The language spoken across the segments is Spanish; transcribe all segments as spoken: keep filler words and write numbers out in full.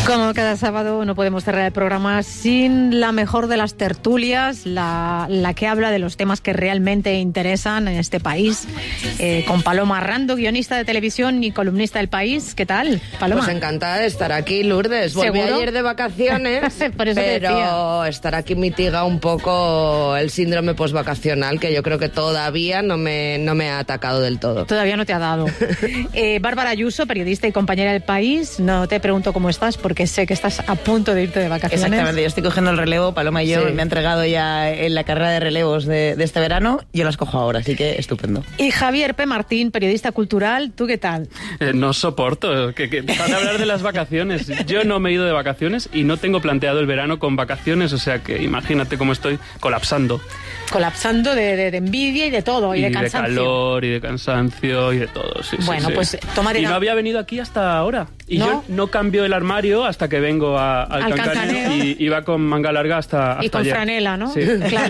Como cada sábado no podemos cerrar el programa sin la mejor de las tertulias, la, la que habla de los temas que realmente interesan en este país, eh, con Paloma Rando, guionista de televisión y columnista del País. ¿Qué tal, Paloma? Pues encantada de estar aquí, Lourdes. Volví ¿Seguro? ayer de vacaciones, Por eso te pero decía. estar aquí mitiga un poco el síndrome postvacacional, que yo creo que todavía no me, no me ha atacado del todo. Todavía no te ha dado. eh, Bárbara Ayuso, periodista y compañera del País, no te pregunto cómo estás porque sé que estás a punto de irte de vacaciones. Exactamente, yo estoy cogiendo el relevo, Paloma y yo Sí. me ha entregado ya en la carrera de relevos de, de este verano, yo las cojo ahora, así que estupendo. Y Javier P. Martín, periodista cultural, ¿tú qué tal? Eh, no soporto que, que van a hablar de las vacaciones. Yo no me he ido de vacaciones y no tengo planteado el verano con vacaciones, o sea que imagínate cómo estoy colapsando. Colapsando de, de, de envidia y de todo, y, Y de de cansancio. calor, y de cansancio, y de todo, sí, sí, Bueno, sí. pues tómate Y la- no había venido aquí hasta ahora. Y ¿No? yo no cambio el armario hasta que vengo a- al, Al Cancaneo, Cancaneo. y iba con manga larga hasta, hasta Y con ayer. franela, ¿no? Sí. Claro.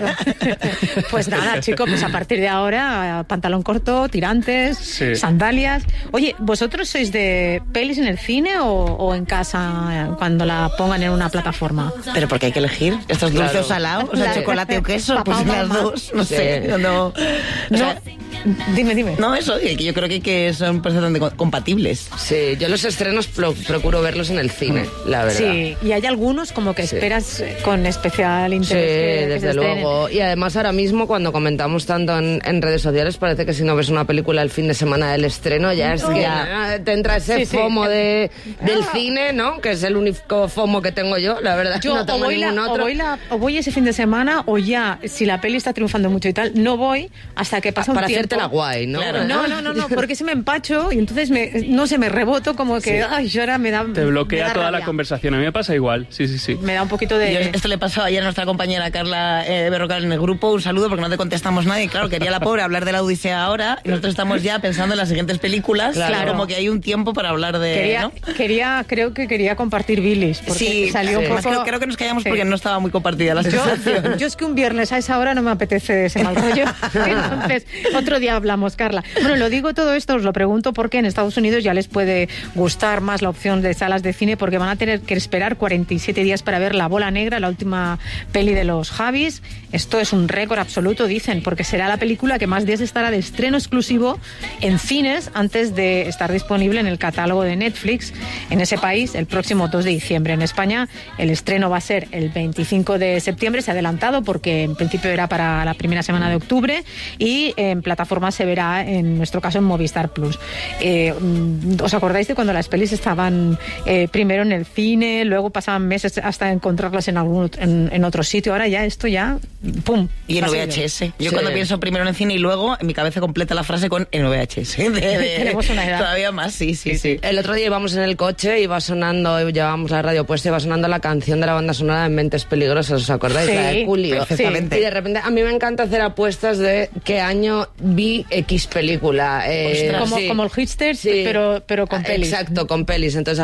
Pues nada, chicos, pues a partir de ahora, pantalón corto, tirantes, Sí. sandalias. Oye, ¿vosotros sois de pelis en el cine o, o en casa cuando la pongan en una plataforma? Pero porque hay que elegir, ¿esto es dulce Claro. o salado? O sea, Claro. chocolate o queso, Papá pues o las mamá. dos, no Sí. sé, no, no, o sea, Dime, dime. no eso, que yo creo que, que son perfectamente co- compatibles. Sí, yo los estrenos pro- procuro verlos en el cine, la verdad. Sí, y hay algunos como que Sí. esperas eh, con especial Sí, interés. que- que se desde estrenen. luego. Y además ahora mismo cuando comentamos tanto en, en redes sociales parece que si no ves una película el fin de semana del estreno ya es que ah, te entra ese Sí, sí. FOMO de, del Ah. cine, ¿no? Que es el único FOMO que tengo yo, la verdad. Yo no o, tengo voy la- ningún o otro. voy la- o voy ese fin de semana o ya, si la peli está triunfando mucho y tal, no voy hasta que pasa un Para tiempo. hacerte la guay, ¿no? Claro. No, no, no, no, porque se me empacho y entonces me, no sé, me reboto como que, ay, yo ahora me da Te me bloquea da toda rabia. la conversación. A mí me pasa igual, sí, sí, sí. Me da un poquito Yo- de... esto le pasó ayer a nuestra compañera Carla eh, Berrocal en el grupo, un saludo porque no te contestamos nadie, y claro, quería la pobre hablar de la Odisea ahora y nosotros estamos ya pensando en las siguientes películas, Claro. como que hay un tiempo para hablar de... Quería, ¿no? quería, creo que quería compartir bilis, porque Sí, salió sí. un Más poco... creo, creo que nos callamos Sí. porque no estaba muy compartida la Yo, sensación. yo es que un viernes a esa hora no me apetece ese mal rollo. Entonces, otro día hablamos, Carla. Bueno, lo digo todo esto, os lo pregunto porque en Estados Unidos ya les puede gustar más la opción de salas de cine porque van a tener que esperar cuarenta y siete días para ver La Bola Negra, la última peli de los Javis. Esto es un récord absoluto, dicen, porque será la película que más días estará de estreno exclusivo en cines antes de estar disponible en el catálogo de Netflix en ese país el próximo dos de diciembre. En España el estreno va a ser el veinticinco de septiembre, se ha adelantado porque en principio era para la primera semana de octubre y en plataforma se verá, en nuestro caso, en Movistar Plus. Eh, ¿Os acordáis de cuando las pelis estaban eh, primero en el cine, luego pasaban meses hasta encontrarlas en algún en, en otro sitio? Ahora ya esto ya, ¡pum! Y en ha V salido. H S. Yo Sí. cuando pienso primero en el cine y luego en mi cabeza completa la frase con en V H S. De- de- Tenemos una edad. Todavía más, sí, sí, sí. El otro día íbamos en el coche, iba sonando, llevábamos la radio puesta, iba sonando la canción de la banda sonora de Mentes Peligrosas, ¿os acordáis? Sí, La de Julio. perfectamente. Y de repente, a mí me encanta hacer apuestas de qué año vi X película. Eh, Como, sí. como el hipster, Sí. pero, pero con pelis. Exacto, con pelis. Entonces